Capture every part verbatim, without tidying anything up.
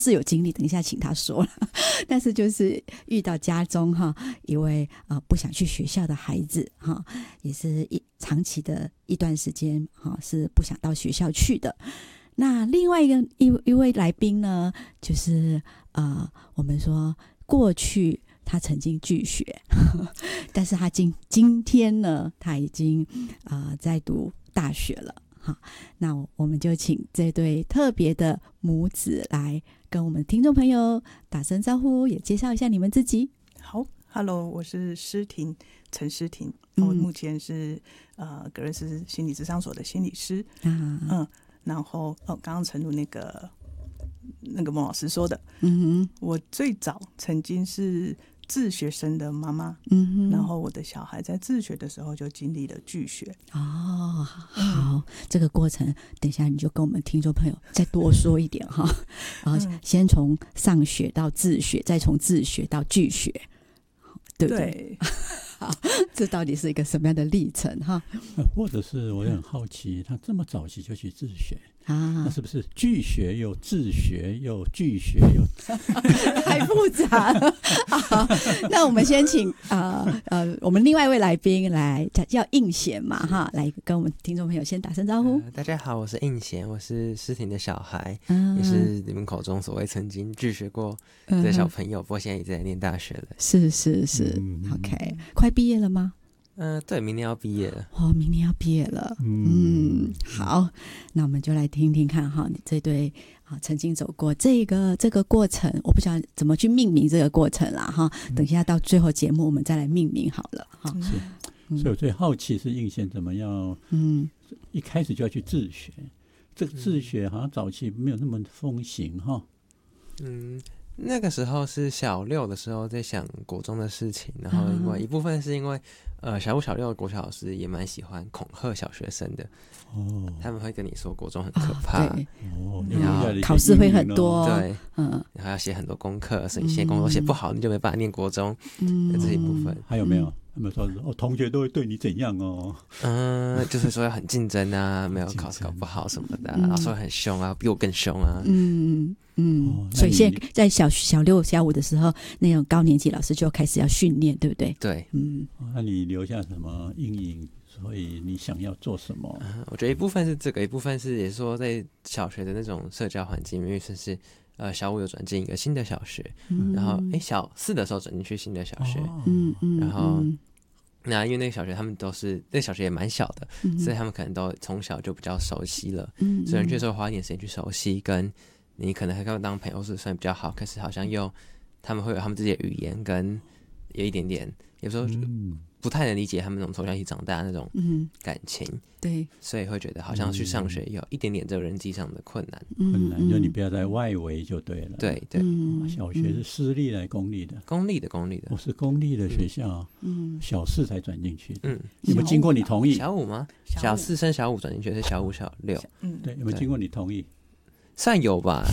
是有经历，等一下请他说了。但是就是遇到家中哈一位呃不想去学校的孩子哈，也是一长期的一段时间哈是不想到学校去的。那另外一个一一位来宾呢，就是呃我们说过去他曾经拒学，但是他今今天呢，他已经呃在读大学了。好，那我们就请这对特别的母子来跟我们听众朋友打声招呼，也介绍一下你们自己。 好 ，Hello， 我是诗婷，陈诗婷， 嗯、 我目前是呃格瑞斯心理咨商所的心理师。 啊、 嗯，然后哦，刚刚陈如那个那个孟老师说的， 嗯哼， 我最早曾经是自学生的妈妈， 嗯哼， 然后我的小孩在自学的时候就经历了拒学。 哦，好，这个过程等一下你就跟我们听众朋友再多说一点哈。然后先从上学到自学，再从自学到拒学，对不对？ 对好，这到底是一个什么样的历程哈？ 或者是我也很好奇，他这么早期就去自学啊， 那是不是拒学又自学又拒学又太复杂了？好，那我们先请呃呃我们另外一位来宾来叫应贤嘛哈，来跟我们听众朋友先打声招呼。 呃、大家好，我是应贤，我是诗婷的小孩， 嗯、 也是你们口中所谓曾经拒学过的小朋友，嗯、不过现在也在念大学了。 是是是、嗯、，OK， 快毕业了吗？ 嗯、呃，对，明年要毕业了。 哦，明年要毕业了。嗯，嗯好，那我们就来听听看哈，你这对啊曾经走过这个这个过程，我不知道怎么去命名这个过程啦哈。等一下到最后节目我们再来命名好了哈。 是，嗯、所以我最好奇是应贤怎么样，嗯，一开始就要去自学，这个自学好像早期没有那么风行哈。 嗯。那个时候是小六的时候在想国中的事情，然后另外一部分是因为呃小五小六的国小老师也蛮喜欢恐吓小学生的哦，他们会跟你说国中很可怕， 哦， 哦然后考试会很多， 对，嗯，然后要写很多功课，所以写功课写不好你就没办法念国中，嗯，这一部分还有没有？他们说哦，同学都会对你怎样哦？ 嗯，就是说要很竞争啊，没有考试搞不好什么的，老师会很凶啊，比我更凶啊。 嗯嗯，哦、所以现在在小小六、小五的时候，那种高年级老师就开始要训练，对不对？ 对， 嗯、 哦。那你留下什么阴影？所以你想要做什么？ 嗯、我觉得一部分是这个，一部分是也是说在小学的那种社交环境，因为甚至。呃，小五有转进一个新的小学，嗯、然后哎，小四的时候转进去新的小学，嗯嗯，然后、嗯、那因为那个小学他们都是那个小学也蛮小的、嗯，所以他们可能都从小就比较熟悉了，嗯，所以确实花一点时间去熟悉，跟你可能还跟他们当朋友是算比较好，可是好像又他们会有他们自己的语言，跟有一点点有时候不太能理解他们那种从小一起长大的那种感情，嗯、 对， 所以会觉得好像去上学有一点点这个人际上的困难， 困难就你不要在外围就对了， 对对、 嗯。小学是私立的公立的？ 公立的公立的， 我、哦、是公立的学校，嗯，小四才转进去，嗯，有没有经过你同意？ 小五吗？小四升小五转进去是小五小六， 嗯，对，有没有经过你同意？ 算有吧。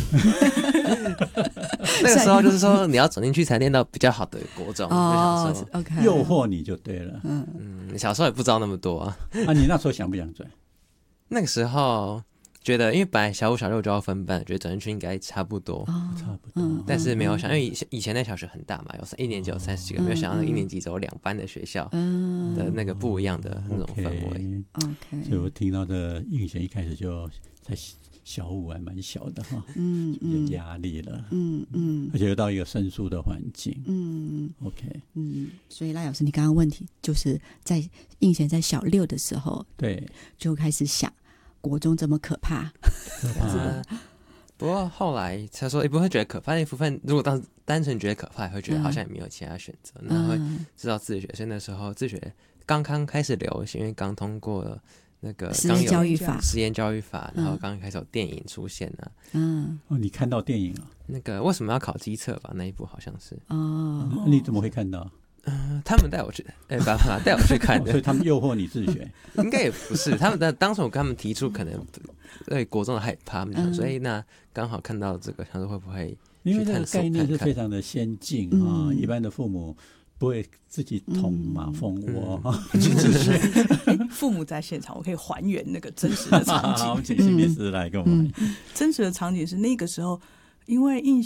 那个时候就是说你要转进去才念到比较好的国中， 哦就 ，OK， 诱惑你就对了。 嗯嗯，小时候也不知道那么多啊。 啊，你那时候想不想转？ 那个时候觉得，因为本来小五小六就要分班，觉得转进去应该差不多， 哦、差不多、嗯。 但是没有想，因为以前那小学很大嘛，有一年级有三十几个，嗯、没有想到一年级只有两班的学校的那个不一样的那种氛围。 OK， 所以我听到的应贤一开始就在。小五还蛮小的哈，嗯嗯，有压力了，嗯嗯，而且又到一个生疏的环境，嗯 ，OK， 嗯，所以赖老师，你刚刚问题就是在应贤在小六的时候， 对， 就开始想国中这么可怕， 可怕。呃、不过后来他说，也不会觉得可怕的一部分，如果当单纯觉得可怕，也会觉得好像也没有其他选择，那、嗯、会知道自学。所以那时候自学刚刚开始流行，因为刚通过了。那个实验教育法， 实验教育法，然后刚刚开始有电影出现了、啊。 嗯，哦，你看到电影了？ 那个为什么要考基测吧？那一部好像是。 哦， 嗯、你怎么会看到？ 呃、他们带我去，哎、欸，爸爸带我去看的、 哦，所以他们诱惑你自学？ 应该也不是，他们的当时我跟他们提出可能对国中的害怕，嗯、所以那刚好看到这个，想说会不会因为这个概念是非常的先进啊、嗯，一般的父母。不会自己捅马蜂窝、嗯嗯、父母在现场，我可以还原那个真实的场景。 好，请心理师来跟我们、 嗯。真实的场景是那个时候，因为应